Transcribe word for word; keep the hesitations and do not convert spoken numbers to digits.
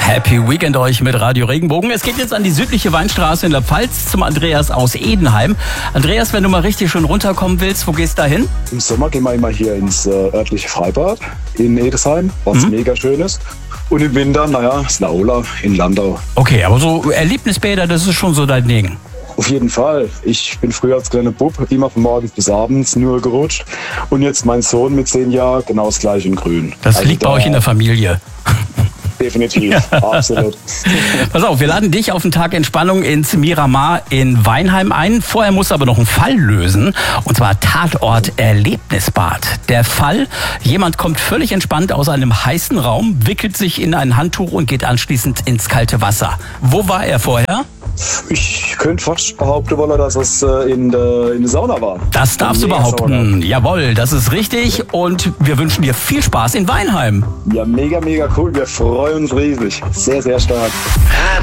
Happy Weekend euch mit Radio Regenbogen. Es geht jetzt an die südliche Weinstraße in der Pfalz zum Andreas aus Edenheim. Andreas, wenn du mal richtig schön runterkommen willst, wo gehst du da hin? Im Sommer gehen wir immer hier ins äh, örtliche Freibad in Edesheim, was mhm. mega schön ist. Und im Winter, naja, das Laola in Landau. Okay, aber so Erlebnisbäder, das ist schon so dein Ding. Auf jeden Fall. Ich bin früher als kleiner Bub immer von morgens bis abends nur gerutscht. Und jetzt mein Sohn mit zehn Jahren genau das gleiche in grün. Das also liegt bei euch in der Familie. Definitiv, ja. Absolut. Pass auf, wir laden dich auf den Tag Entspannung ins Miramar in Weinheim ein. Vorher musst du aber noch einen Fall lösen, und zwar Tatort Erlebnisbad. Der Fall, jemand kommt völlig entspannt aus einem heißen Raum, wickelt sich in ein Handtuch und geht anschließend ins kalte Wasser. Wo war er vorher? Ich könnte fast behaupten wollen, dass es in der, in der Sauna war. Das darfst du behaupten. Jawohl, das ist richtig. Und wir wünschen dir viel Spaß in Weinheim. Ja, mega, mega cool. Wir freuen uns riesig. Sehr, sehr stark.